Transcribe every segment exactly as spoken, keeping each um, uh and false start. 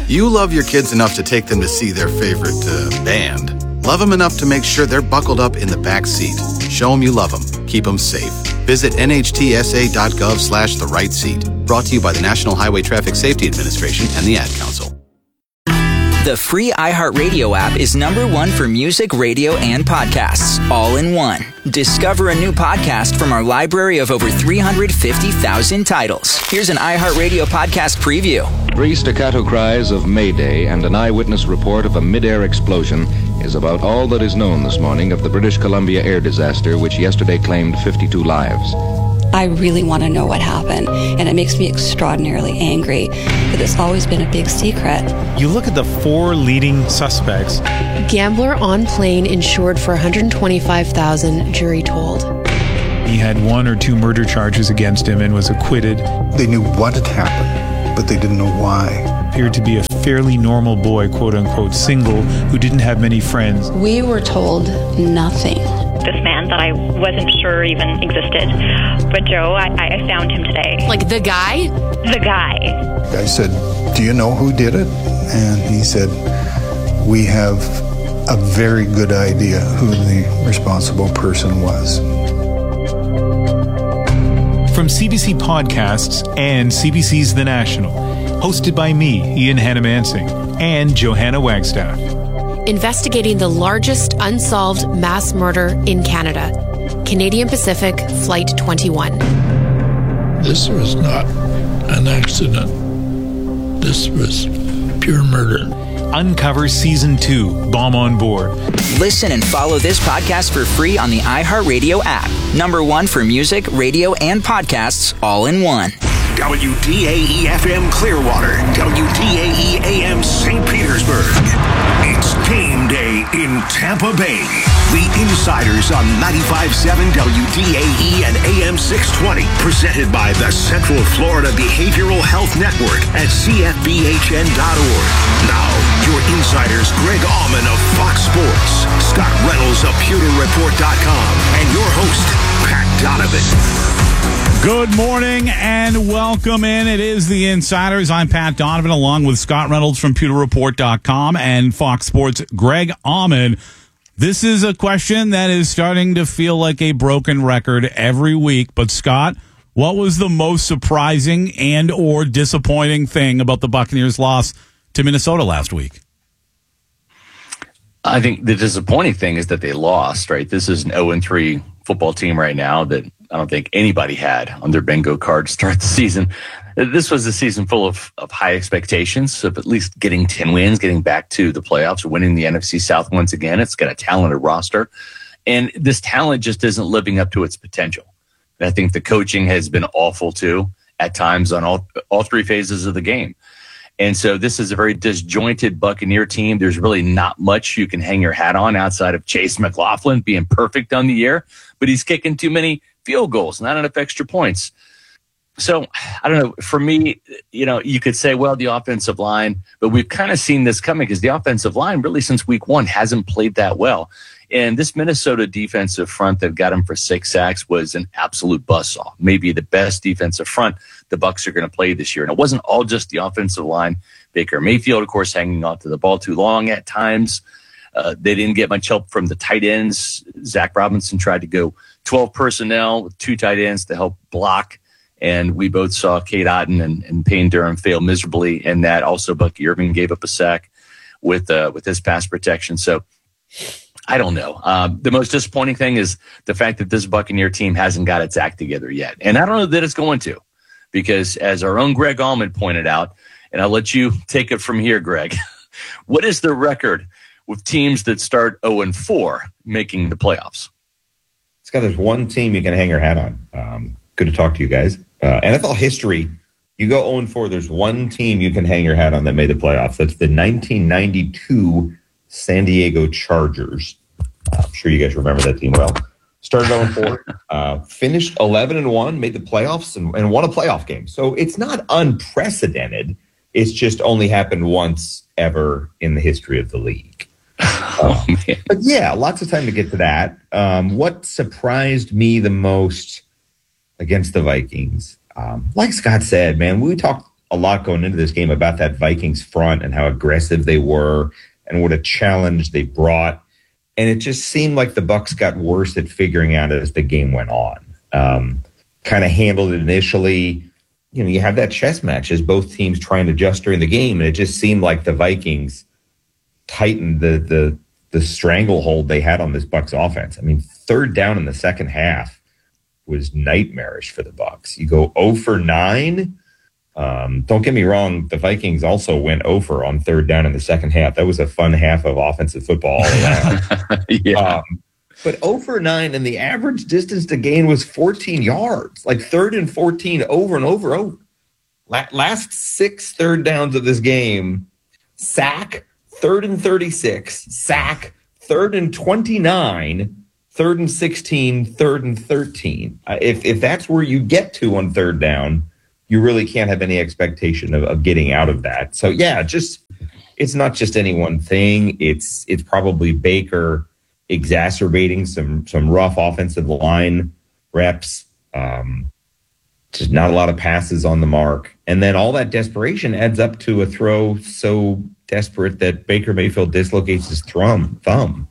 You love your kids enough to take them to see their favorite uh, band. Love them enough to make sure they're buckled up in the back seat. Show them you love them. Keep them safe. Visit N H T S A dot gov slash the right seat. Brought to you by the National Highway Traffic Safety Administration and the Ad Council. The free iHeartRadio app is number one for music, radio, and podcasts, all in one. Discover a new podcast from our library of over three hundred fifty thousand titles. Here's an iHeartRadio podcast preview. Three staccato cries of Mayday and an eyewitness report of a mid-air explosion is about all that is known this morning of the British Columbia air disaster, which yesterday claimed fifty-two lives. I really want to know what happened, and it makes me extraordinarily angry that it's always been a big secret. You look at the four leading suspects. Gambler on plane insured for one hundred twenty-five thousand dollars, jury told. He had one or two murder charges against him and was acquitted. They knew what had happened, but they didn't know why. Appeared to be a fairly normal boy, quote-unquote, single, who didn't have many friends. We were told nothing. This man that I wasn't sure even existed. But Joe, I, I found him today. Like the guy? The guy. I said, do you know who did it? And he said, we have a very good idea who the responsible person was. From C B C Podcasts and C B C's The National, hosted by me, Ian Hannah-Mansing, and Johanna Wagstaff. Investigating the largest unsolved mass murder in Canada. Canadian Pacific Flight twenty-one. This was not an accident. This was pure murder. Uncover Season two, Bomb on Board. Listen and follow this podcast for free on the iHeartRadio app. Number one for music, radio, and podcasts, all in one. W D A E F M Clearwater, W D A E A M Saint Petersburg. It's game day in Tampa Bay. The Insiders on ninety-five point seven W D A E and A M six twenty. Presented by the Central Florida Behavioral Health Network at C F B H N dot org. Now, your Insiders, Greg Allman of Fox Sports, Scott Reynolds of Pewter Report dot com, and your host, Pat Donovan. Good morning and welcome in. It is the Insiders. I'm Pat Donovan along with Scott Reynolds from Pewter Report dot com and Fox Sports' Greg Allman. This is a question that is starting to feel like a broken record every week. But Scott, what was the most surprising and or disappointing thing about the Buccaneers' loss to Minnesota last week? I think the disappointing thing is that they lost, right? This is an oh and three football team right now that I don't think anybody had on their bingo card to start the season. This was a season full of, of high expectations of at least getting ten wins, getting back to the playoffs, winning the N F C South once again. It's got a talented roster. And this talent just isn't living up to its potential. And I think the coaching has been awful too at times on all all three phases of the game. And so this is a very disjointed Buccaneer team. There's really not much you can hang your hat on outside of Chase McLaughlin being perfect on the year, but he's kicking too many field goals, not enough extra points. So I don't know. For me, you know, you could say, well, the offensive line, but we've kind of seen this coming because the offensive line really since week one hasn't played that well. And this Minnesota defensive front that got him for six sacks was an absolute buzzsaw. Maybe the best defensive front the Bucs are going to play this year. And it wasn't all just the offensive line. Baker Mayfield, of course, hanging on to the ball too long at times. Uh, they didn't get much help from the tight ends. Zach Robinson tried to go twelve personnel with two tight ends to help block. And we both saw Kate Otten and, and Payne Durham fail miserably in that. Also, Bucky Irving gave up a sack with uh, with his pass protection. So I don't know. Uh, the most disappointing thing is the fact that this Buccaneer team hasn't got its act together yet. And I don't know that it's going to, because as our own Greg Allman pointed out, and I'll let you take it from here, Greg, what is the record with teams that start oh and four making the playoffs? Scott, there's one team you can hang your hat on. Um, good to talk to you guys. Uh, N F L history, you go oh and four, there's one team you can hang your hat on that made the playoffs. That's the nineteen ninety-two San Diego Chargers. Uh, I'm sure you guys remember that team well. Started oh and four, uh, finished eleven and one, made the playoffs, and, and won a playoff game. So it's not unprecedented. It's just only happened once ever in the history of the league. Oh, man. But yeah, lots of time to get to that. Um, what surprised me the most against the Vikings, um, like Scott said, man, we talked a lot going into this game about that Vikings front and how aggressive they were and what a challenge they brought. And it just seemed like the Bucs got worse at figuring out as the game went on. Um, kind of handled it initially. You know, you have that chess match as both teams trying to adjust during the game, and it just seemed like the Vikings tightened the the the stranglehold they had on this Bucs offense. I mean, third down in the second half was nightmarish for the Bucs. You go zero for nine. Um, don't get me wrong, the Vikings also went over on third down in the second half. That was a fun half of offensive football all around. yeah. Um, but zero for nine, and the average distance to gain was fourteen yards, like third and fourteen over and over over. Last six third downs of this game, sack, third and thirty-six, sack, third and twenty-nine, third and sixteen, third and thirteen. Uh, if, if that's where you get to on third down, you really can't have any expectation of, of getting out of that. So, yeah, just it's not just any one thing. It's it's probably Baker exacerbating some some rough offensive line reps, um, just not a lot of passes on the mark. And then all that desperation adds up to a throw so desperate that Baker Mayfield dislocates his thumb. thumb.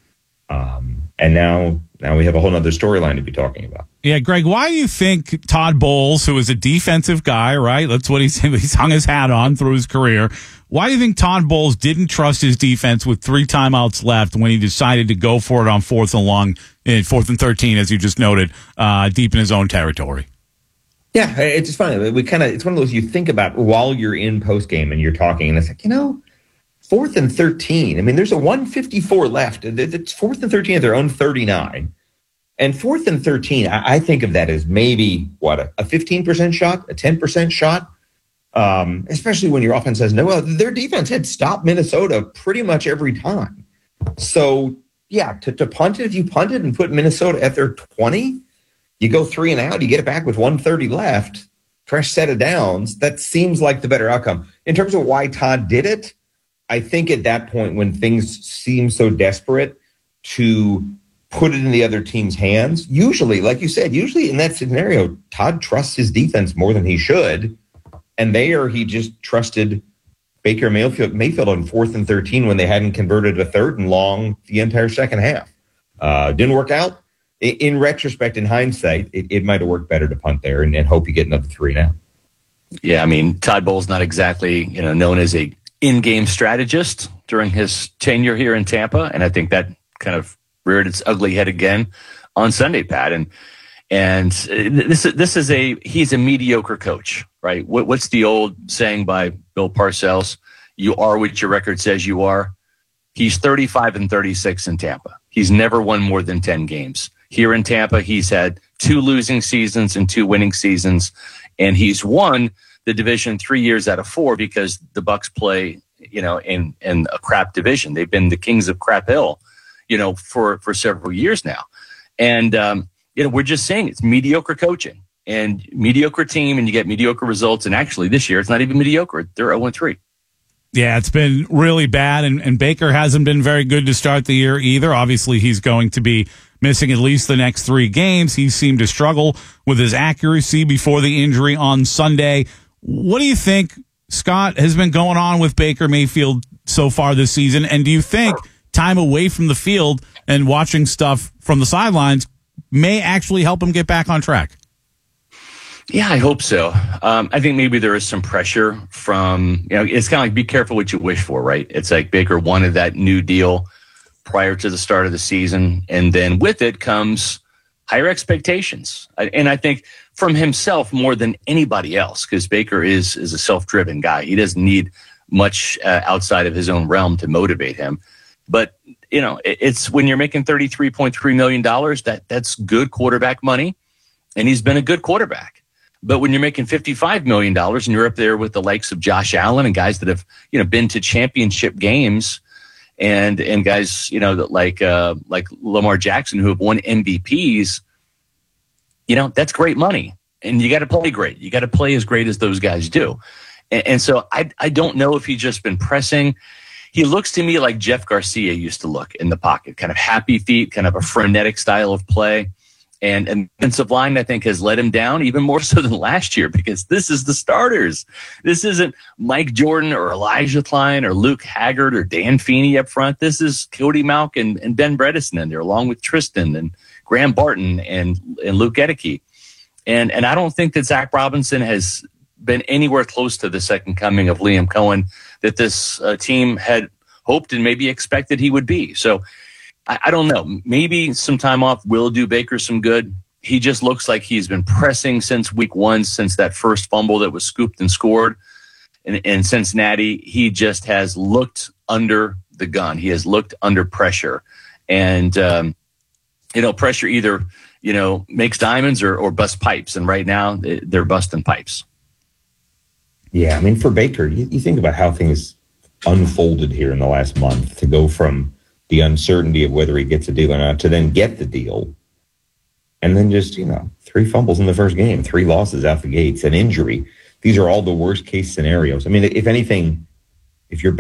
Um, and now now we have a whole other storyline to be talking about. Yeah, Greg, why do you think Todd Bowles, who is a defensive guy, right? That's what he's, he's hung his hat on through his career. Why do you think Todd Bowles didn't trust his defense with three timeouts left when he decided to go for it on fourth and long, in fourth and thirteen, as you just noted, uh, deep in his own territory? Yeah, it's just funny. We kind of, it's one of those you think about while you're in post game and you're talking, and it's like, you know, fourth and thirteen. I mean, there's a one fifty-four left. It's fourth and thirteen at their own thirty-nine. And fourth and thirteen, I, I think of that as maybe, what, a, a fifteen percent shot, a ten percent shot, um, especially when your offense says no. Well, their defense had stopped Minnesota pretty much every time. So, yeah, to, to punt it, if you punt it and put Minnesota at their twenty, you go three and out, you get it back with one thirty left, fresh set of downs. That seems like the better outcome. In terms of why Todd did it, I think at that point when things seem so desperate to put it in the other team's hands, usually, like you said, usually in that scenario, Todd trusts his defense more than he should. And there he just trusted Baker Mayfield, Mayfield on fourth and thirteen when they hadn't converted a third and long the entire second half. Uh, didn't work out. In, in retrospect, in hindsight, it, it might have worked better to punt there and, and hope you get another three now. Yeah, I mean, Todd Bowles not exactly, you know, known as a in-game strategist during his tenure here in Tampa, and I think that kind of reared its ugly head again on Sunday, Pat. And and this this is a he's a mediocre coach, right? What, what's the old saying by Bill Parcells? You are what your record says you are. He's thirty-five and thirty-six in Tampa. He's never won more than ten games. Here in Tampa, he's had two losing seasons and two winning seasons, and he's won the division three years out of four because the Bucs play, you know, in, in a crap division. They've been the kings of Crap Hill, you know, for, for several years now. And, um, you know, we're just saying it's mediocre coaching and mediocre team, and you get mediocre results. And actually this year, it's not even mediocre. They're oh and three. Yeah, it's been really bad, and, and Baker hasn't been very good to start the year either. Obviously, he's going to be missing at least the next three games. He seemed to struggle with his accuracy before the injury on Sunday. What do you think, Scott, has been going on with Baker Mayfield so far this season? And do you think time away from the field and watching stuff from the sidelines may actually help him get back on track? Yeah, I hope so. Um, I think maybe there is some pressure from, you know, it's kind of like be careful what you wish for, right? It's like Baker wanted that new deal prior to the start of the season, and then with it comes higher expectations. And I think from himself more than anybody else, because Baker is is a self-driven guy. He doesn't need much uh, outside of his own realm to motivate him. But, you know, it, it's when you're making thirty-three point three million dollars, that that's good quarterback money, and he's been a good quarterback. But when you're making fifty-five million dollars and you're up there with the likes of Josh Allen and guys that have, you know, been to championship games, and and guys, you know, that like uh, like Lamar Jackson who have won M V Ps, you know, that's great money. And you got to play great. You got to play as great as those guys do. And, and so I I don't know if he's just been pressing. He looks to me like Jeff Garcia used to look in the pocket, kind of happy feet, kind of a frenetic style of play. And, and defensive line, I think, has let him down even more so than last year because this is the starters. This isn't Mike Jordan or Elijah Klein or Luke Haggard or Dan Feeney up front. This is Cody Mauch and, and Ben Bredesen in there, along with Tristan and Graham Barton and, and Luke Gedeke. And, and I don't think that Zach Robinson has been anywhere close to the second coming of Liam Cohen that this uh, team had hoped and maybe expected he would be. So I, I don't know. Maybe some time off will do Baker some good. He just looks like he's been pressing since week one, since that first fumble that was scooped and scored in, in Cincinnati. He just has looked under the gun. He has looked under pressure. And, um, you know, pressure either, you know, makes diamonds or, or busts pipes. And right now they're busting pipes. Yeah, I mean, for Baker, you, you think about how things unfolded here in the last month to go from the uncertainty of whether he gets a deal or not to then get the deal. And then just, you know, three fumbles in the first game, three losses out the gates, an injury. These are all the worst case scenarios. I mean, if anything, if you're